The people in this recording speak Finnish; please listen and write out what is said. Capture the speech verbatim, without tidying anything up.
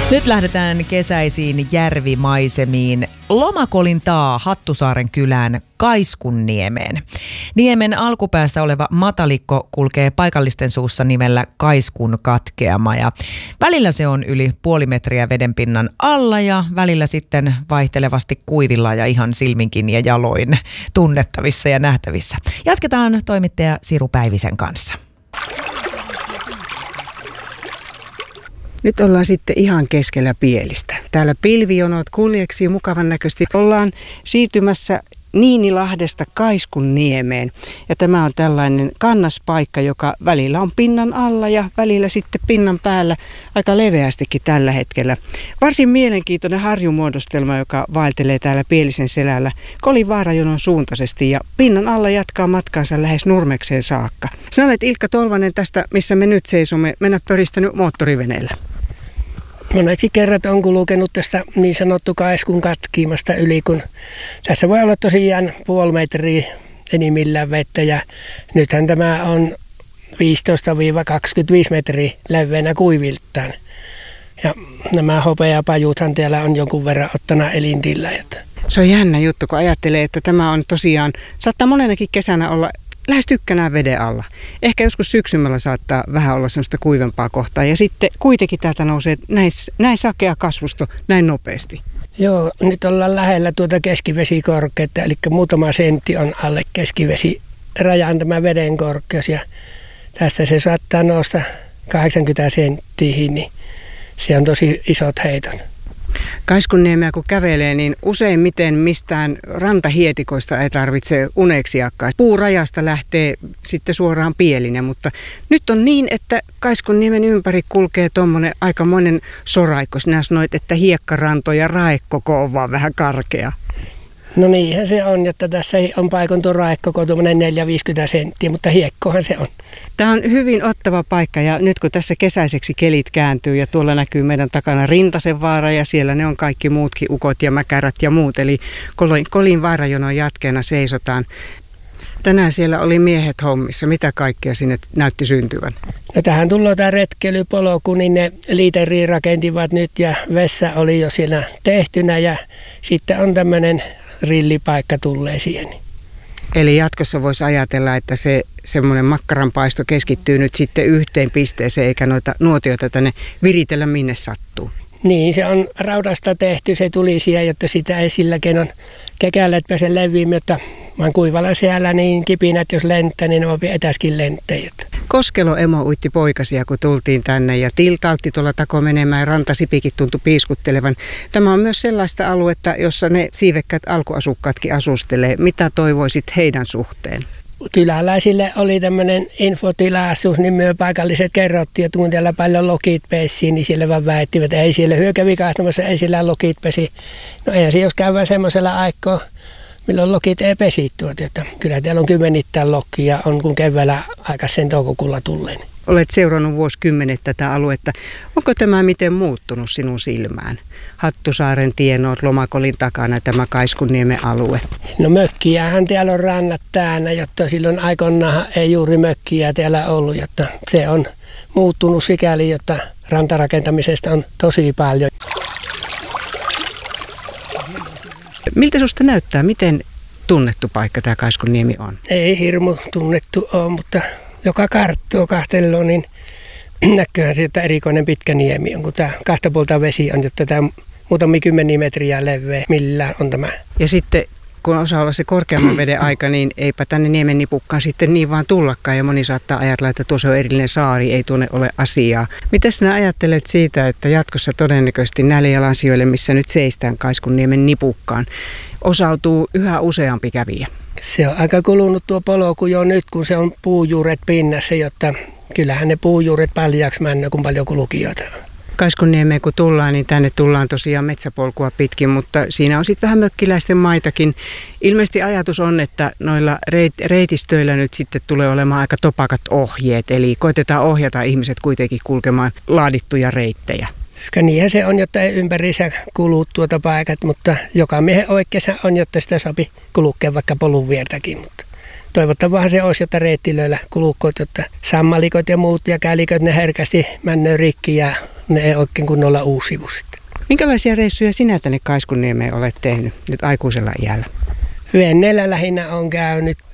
Nyt lähdetään kesäisiin järvimaisemiin Lomakolintaa Hattusaaren kylään Kaiskunniemeen. Niemen alkupäässä oleva matalikko kulkee paikallisten suussa nimellä Kaiskun katkeama ja välillä se on yli puoli metriä vedenpinnan alla ja välillä sitten vaihtelevasti kuivilla ja ihan silminkin ja jaloin tunnettavissa ja nähtävissä. Jatketaan toimittaja Siru Päivisen kanssa. Nyt ollaan sitten ihan keskellä Pielistä. Täällä pilvijonot kuljeksii mukavan näköisesti. Ollaan siirtymässä Niinilahdesta Kaiskunniemeen. Ja tämä on tällainen kannaspaikka, joka välillä on pinnan alla ja välillä sitten pinnan päällä aika leveästikin tällä hetkellä. Varsin mielenkiintoinen harjumuodostelma, joka vaeltelee täällä Pielisen selällä Kolin vaarajonon suuntaisesti ja pinnan alla jatkaa matkaansa lähes Nurmekseen saakka. Sinä olet Ilkka Tolvanen tästä, missä me nyt seisomme, mennä pöristänyt moottoriveneellä. Moneksi kerrat on kulkenut tästä niin sanottu Kaiskun katkiimasta yli, kun tässä voi olla tosiaan puoli metriä enimmillään vettä ja nythän tämä on viisitoista kaksikymmentäviisi metriä leveänä kuiviltaan. Ja nämä hopeapajuthan täällä on jonkun verran ottana elintillä. Se on jännä juttu, kun ajattelee, että tämä on tosiaan, saattaa monenakin kesänä olla lähes tykkänään veden alla. Ehkä joskus syksymällä saattaa vähän olla sellaista kuivempaa kohtaa ja sitten kuitenkin täältä nousee näin, näin sakea kasvusto näin nopeasti. Joo, nyt ollaan lähellä tuota keskivesikorkeutta, eli muutama sentti on alle keskivesirajan tämä veden korkeus ja tästä se saattaa nousta kahdeksankymmentä senttiä, niin se on tosi isot heitot. Kaiskunniemeä kun kävelee, niin useimmiten mistään rantahietikoista ei tarvitse uneksiakaan. Puurajasta lähtee sitten suoraan Pielinen, mutta nyt on niin, että Kaiskunniemen ympäri kulkee tuommoinen aikamoinen soraikko. Sinä sanoit, että hiekkaranto ja raekoko on vaan vähän karkea. No niinhän se on, että tässä on paikontu raekoko tuommoinen neljäkymmentä viisikymmentä senttiä, mutta hiekkohan se on. Tämä on hyvin ottava paikka ja nyt kun tässä kesäiseksi kelit kääntyy ja tuolla näkyy meidän takana Rintasenvaara ja siellä ne on kaikki muutkin ukot ja mäkärät ja muut. Eli Kolin vaarajonon jatkeena seisotaan. Tänään siellä oli miehet hommissa. Mitä kaikkea sinne näytti syntyvän? No tähän tullaan tämä retkeilypolku, niin ne liiteriin rakentivat nyt ja vessa oli jo siellä tehtynä ja sitten on tämmöinen rillipaikka tulee siihen. Eli jatkossa voisi ajatella, että se semmoinen makkaranpaisto keskittyy nyt sitten yhteen pisteeseen eikä noita nuotioita tänne viritellä minne sattuu. Niin, se on raudasta tehty, se tuli siihen, jotta sitä ei sillä kenon kekället pääse leviin, mutta vaan kuivalla siellä niin kipinät, jos lentää, niin ne voi etäskin lentäjät. Koskelo emo uitti poikasia, kun tultiin tänne ja tiltaltti tuolla tako menemään ja rantasipikin tuntui piiskuttelevan. Tämä on myös sellaista aluetta, jossa ne siivekkäät alkuasukkaatkin asustelee. Mitä toivoisit heidän suhteen? Kyläläisille oli tämmöinen infotilaisuus, niin myö paikalliset kerrottiin, että kun täällä paljon lokit pesi, niin siellä vaan väittivät, että ei siellä hyökävi kahtamassa, ei siellä lokit pesi. No eihän se jos käydään semmoisella aikaa, milloin lokit ei pesi tuota, että kyllä täällä on kymmenittäin lokkia, on kun keväällä aikaisen toukokuulla tulleen. Olet seurannut vuosikymmenet tätä aluetta. Onko tämä miten muuttunut sinun silmään? Hattusaaren tienoot, Lomakolin takana tämä Kaiskunniemen alue. No mökkiähän täällä on rannat täynnä, jotta silloin aikoinaan ei juuri mökkiä täällä ollut, jotta se on muuttunut sikäli, jotta rantarakentamisesta on tosi paljon. Miltä susta näyttää? Miten tunnettu paikka tämä Kaiskunniemi on? Ei hirmu tunnettu ole, mutta joka karttua kahtelloo, niin näkyyhän siitä erikoinen pitkä niemi on, kun tämä kahta puolta vesi on, jotta tämä muutamia kymmeniä metriä leveä, millään on tämä. Ja sitten kun osaa olla se korkeamman veden aika, niin eipä tänne niemen nipukkaan sitten niin vaan tullakaan. Ja moni saattaa ajatella, että tuossa on erillinen saari, ei tuonne ole asiaa. Miten sinä ajattelet siitä, että jatkossa todennäköisesti näille jalansijoille, missä nyt seistään Kaiskunniemen nipukkaan, osautuu yhä useampi kävijä? Se on aika kulunut tuo polku jo nyt, kun se on puujuuret pinnassa, jotta kyllähän ne puujuuret paljaaksi mennä, kun paljon kulkijoita on. Kaiskunniemeen kun tullaan, niin tänne tullaan tosiaan metsäpolkua pitkin, mutta siinä on sitten vähän mökkiläisten maitakin. Ilmeisesti ajatus on, että noilla reit, reitistöillä nyt sitten tulee olemaan aika topakat ohjeet, eli koitetaan ohjata ihmiset kuitenkin kulkemaan laadittuja reittejä. Niinhän se on, jotta ei ympäriinsä kuluu tuota paikat, mutta joka miehen oikeassa on, jotta sitä sopii kulkea vaikka polun viertäkin. Mutta toivottavasti se olisi, jotta reittilöillä kulukkoot, jotta sammalikot ja muut ja kälikot, ne herkästi männöö rikki ja ne ei oikein kunnolla uusivu sitten. Minkälaisia reissuja sinä tänne Kaiskunniemeen olet tehnyt nyt aikuisella iällä? Veneellä lähinnä on käynyt